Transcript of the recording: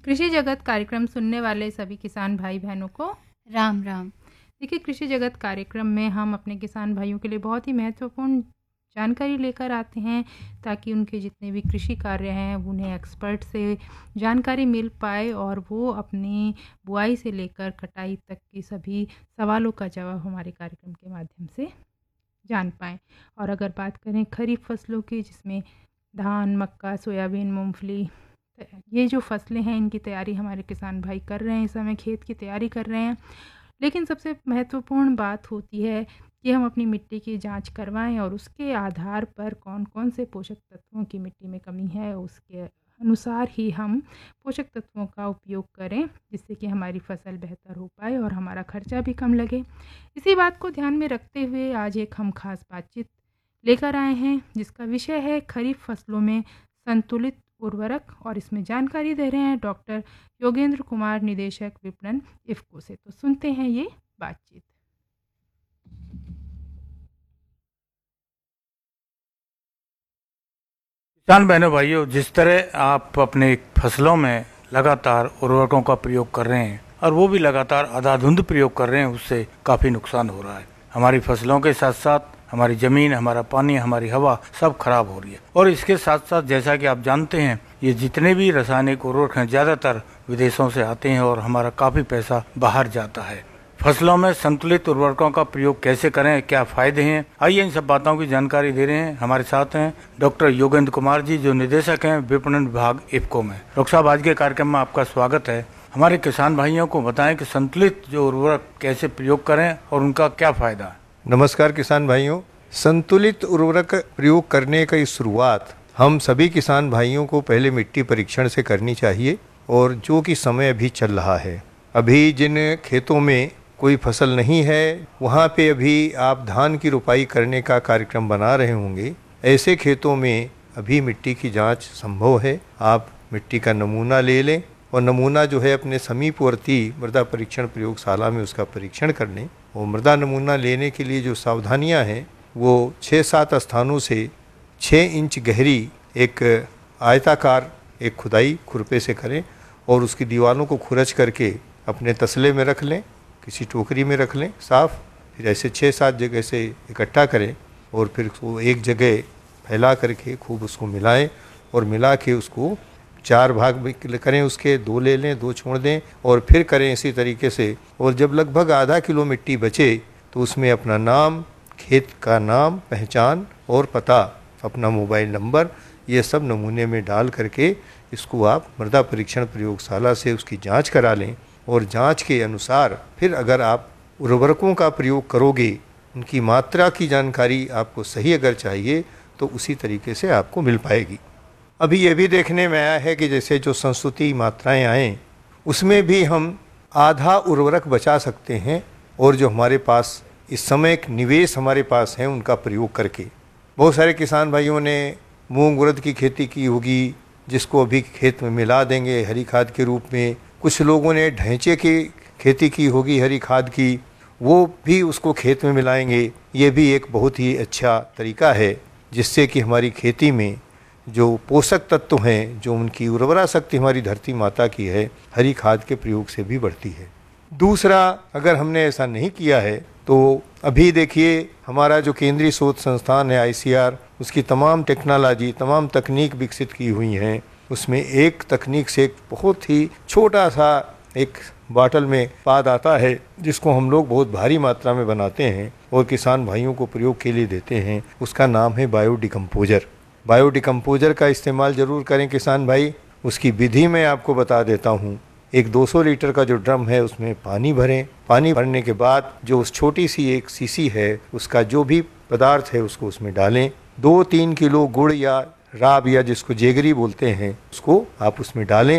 कृषि जगत कार्यक्रम सुनने वाले सभी किसान भाई बहनों को राम राम। देखिए, कृषि जगत कार्यक्रम में हम अपने किसान भाइयों के लिए बहुत ही महत्वपूर्ण जानकारी लेकर आते हैं ताकि उनके जितने भी कृषि कार्य हैं उन्हें एक्सपर्ट से जानकारी मिल पाए और वो अपनी बुआई से लेकर कटाई तक की सभी सवालों का जवाब हमारे कार्यक्रम के माध्यम से जान पाएँ। और अगर बात करें खरीफ फसलों की, जिसमें धान, मक्का, सोयाबीन, मूंगफली, ये जो फसलें हैं इनकी तैयारी हमारे किसान भाई कर रहे हैं, इस समय खेत की तैयारी कर रहे हैं। लेकिन सबसे महत्वपूर्ण बात होती है कि हम अपनी मिट्टी की जांच करवाएं और उसके आधार पर कौन कौन से पोषक तत्वों की मिट्टी में कमी है उसके अनुसार ही हम पोषक तत्वों का उपयोग करें, जिससे कि हमारी फसल बेहतर हो पाए और हमारा खर्चा भी कम लगे। इसी बात को ध्यान में रखते हुए आज एक हम खास बातचीत लेकर आए हैं जिसका विषय है खरीफ फसलों में संतुलित उर्वरक, और इसमें जानकारी दे रहे हैं डॉक्टर योगेंद्र कुमार, निदेशक विपणन इफ्को से। तो सुनते हैं ये बातचीत। किसान बहनों भाइयों, जिस तरह आप अपने फसलों में लगातार उर्वरकों का प्रयोग कर रहे हैं और वो भी लगातार अंधाधुंध प्रयोग कर रहे हैं, उससे काफ़ी नुकसान हो रहा है। हमारी फसलों के साथ साथ हमारी ज़मीन, हमारा पानी, हमारी हवा सब खराब हो रही है। और इसके साथ साथ जैसा कि आप जानते हैं, ये जितने भी रासायनिक उर्वरक हैं ज़्यादातर विदेशों से आते हैं और हमारा काफ़ी पैसा बाहर जाता है। फसलों में संतुलित उर्वरकों का प्रयोग कैसे करें, क्या फायदे हैं, आइए इन सब बातों की जानकारी दे रहे हैं। हमारे साथ हैं डॉक्टर योगेंद्र कुमार जी, जो निदेशक हैं विपणन विभाग इफ्को में। डॉक्टर साहब, आज के कार्यक्रम में आपका स्वागत है। हमारे किसान भाइयों को बताएं कि संतुलित जो उर्वरक कैसे प्रयोग करें और उनका क्या फायदा है। नमस्कार किसान भाइयों। संतुलित उर्वरक प्रयोग करने की शुरुआत हम सभी किसान भाइयों को पहले मिट्टी परीक्षण से करनी चाहिए, और जो कि समय अभी चल रहा है। अभी जिन खेतों में कोई फसल नहीं है वहाँ पे अभी आप धान की रुपाई करने का कार्यक्रम बना रहे होंगे, ऐसे खेतों में अभी मिट्टी की जांच संभव है। आप मिट्टी का नमूना ले लें और नमूना जो है अपने समीपवर्ती मृदा परीक्षण प्रयोगशाला में उसका परीक्षण कर लें। और मृदा नमूना लेने के लिए जो सावधानियां हैं वो 6-7 स्थानों से 6 इंच गहरी एक आयताकार एक खुदाई खुरपे से करें और उसकी दीवारों को खुरच करके अपने तसले में रख लें, किसी टोकरी में रख लें साफ। फिर ऐसे 6-7 जगह से इकट्ठा करें और फिर उसको एक जगह फैला करके खूब उसको मिलाएं और मिला के उसको 4 भाग करें, उसके 2 ले लें, 2 छोड़ दें और फिर करें इसी तरीके से। और जब लगभग आधा किलो मिट्टी बचे तो उसमें अपना नाम, खेत का नाम, पहचान और पता, अपना मोबाइल नंबर, ये सब नमूने में डाल करके इसको आप मृदा परीक्षण प्रयोगशाला से उसकी जांच करा लें। और जांच के अनुसार फिर अगर आप उर्वरकों का प्रयोग करोगे, उनकी मात्रा की जानकारी आपको सही अगर चाहिए तो उसी तरीके से आपको मिल पाएगी। अभी ये भी देखने में आया है कि जैसे जो संस्तुति मात्राएं आएँ उसमें भी हम आधा उर्वरक बचा सकते हैं, और जो हमारे पास इस समय एक निवेश हमारे पास है उनका प्रयोग करके। बहुत सारे किसान भाइयों ने मूंग उड़द की खेती की होगी, जिसको अभी खेत में मिला देंगे हरी खाद के रूप में। कुछ लोगों ने ढैंचे की खेती की होगी हरी खाद की, वो भी उसको खेत में मिलाएंगे। ये भी एक बहुत ही अच्छा तरीका है जिससे कि हमारी खेती में जो पोषक तत्व हैं, जो उनकी उर्वरा शक्ति हमारी धरती माता की है, हरी खाद के प्रयोग से भी बढ़ती है। दूसरा, अगर हमने ऐसा नहीं किया है तो अभी देखिए हमारा जो केंद्रीय शोध संस्थान है ICR, उसकी तमाम टेक्नोलॉजी, तमाम तकनीक विकसित की हुई हैं। उसमें एक तकनीक से एक बहुत ही छोटा सा एक बाटल में पाद आता है जिसको हम लोग बहुत भारी मात्रा में बनाते हैं और किसान भाइयों को प्रयोग के लिए देते हैं। उसका नाम है बायोडिकम्पोजर। बायोडिकम्पोजर का इस्तेमाल ज़रूर करें किसान भाई। उसकी विधि मैं आपको बता देता हूँ। एक 200 लीटर का जो ड्रम है उसमें पानी भरें। पानी भरने के बाद जो उस छोटी सी एक सीसी है उसका जो भी पदार्थ है उसको उसमें डालें। 2-3 किलो गुड़ या राब या जिसको जेगरी बोलते हैं उसको आप उसमें डालें